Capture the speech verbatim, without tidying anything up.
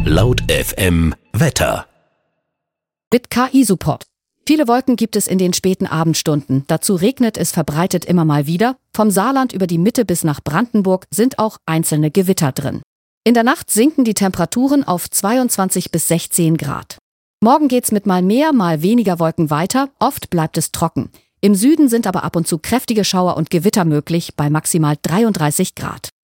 Laut F M Wetter. Mit K I-Support. Viele Wolken gibt es in den späten Abendstunden. Dazu regnet es verbreitet immer mal wieder. Vom Saarland über die Mitte bis nach Brandenburg sind auch einzelne Gewitter drin. In der Nacht sinken die Temperaturen auf zweiundzwanzig bis sechzehn Grad. Morgen geht's mit mal mehr, mal weniger Wolken weiter. Oft bleibt es trocken. Im Süden sind aber ab und zu kräftige Schauer und Gewitter möglich bei maximal dreiunddreißig Grad.